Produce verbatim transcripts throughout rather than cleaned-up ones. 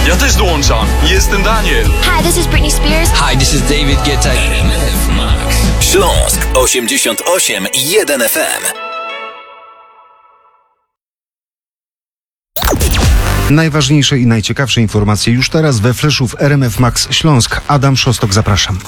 Ja też dołączam. Jestem Daniel. Hi, this is Britney Spears. Hi, this is David Guetta. R M F Max. Śląsk osiemdziesiąt osiem i jeden F M. Najważniejsze i najciekawsze informacje już teraz we Fleszu w R M F Max Śląsk. Adam Szostok, zapraszam.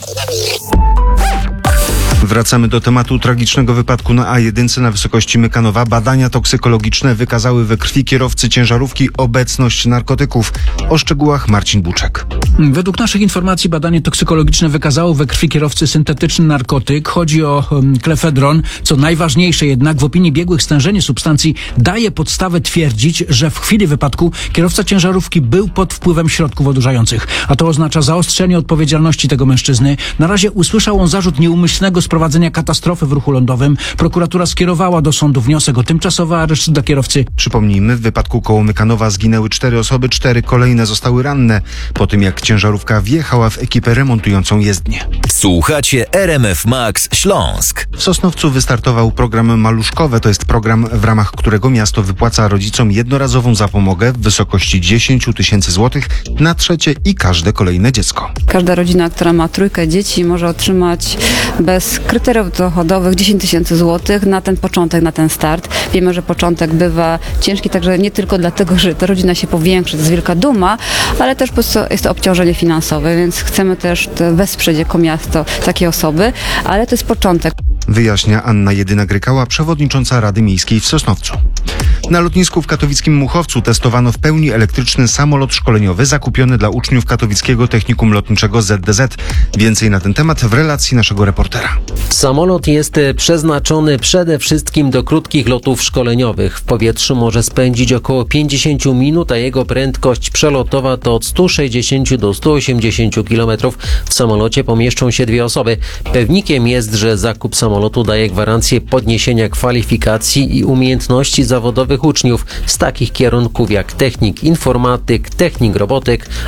Wracamy do tematu tragicznego wypadku na A jeden na wysokości Mykanowa. Badania toksykologiczne wykazały we krwi kierowcy ciężarówki obecność narkotyków. O szczegółach Marcin Buczek. Według naszych informacji badanie toksykologiczne wykazało we krwi kierowcy syntetyczny narkotyk. Chodzi o um, klefedron. Co najważniejsze jednak, w opinii biegłych stężenie substancji daje podstawę twierdzić, że w chwili wypadku kierowca ciężarówki był pod wpływem środków odurzających. A to oznacza zaostrzenie odpowiedzialności tego mężczyzny. Na razie usłyszał on zarzut nieumyślnego sprowadzenia katastrofy w ruchu lądowym. Prokuratura skierowała do sądu wniosek o tymczasowy areszt dla kierowcy. Przypomnijmy, w wypadku koło Mykanowa zginęły cztery osoby, cztery kolejne zostały ranne po tym, jak ciężarówka wjechała w ekipę remontującą jezdnię. Słuchacie R M F Max Śląsk. W Sosnowcu wystartował program Maluszkowe. To jest program, w ramach którego miasto wypłaca rodzicom jednorazową zapomogę w wysokości dziesięć tysięcy złotych na trzecie i każde kolejne dziecko. Każda rodzina, która ma trójkę dzieci, może otrzymać bez kryteriów dochodowych dziesięć tysięcy złotych na ten początek, na ten start. Wiemy, że początek bywa ciężki, także nie tylko dlatego, że ta rodzina się powiększy, to jest wielka duma, ale też po prostu jest to obciążenie finansowe, więc chcemy też wesprzeć jako miasto takie osoby, ale to jest początek. Wyjaśnia Anna Jedyna-Grykała, przewodnicząca Rady Miejskiej w Sosnowcu. Na lotnisku w katowickim Muchowcu testowano w pełni elektryczny samolot szkoleniowy zakupiony dla uczniów Katowickiego Technikum Lotniczego Z D Z. Więcej na ten temat w relacji naszego reportera. Samolot jest przeznaczony przede wszystkim do krótkich lotów szkoleniowych. W powietrzu może spędzić około pięćdziesiąt minut, a jego prędkość przelotowa to od stu sześćdziesięciu do stu osiemdziesięciu kilometrów. W samolocie pomieszczą się dwie osoby. Pewnikiem jest, że zakup samolotu daje gwarancję podniesienia kwalifikacji i umiejętności zawodowych uczniów z takich kierunków jak technik informatyk, technik robotyk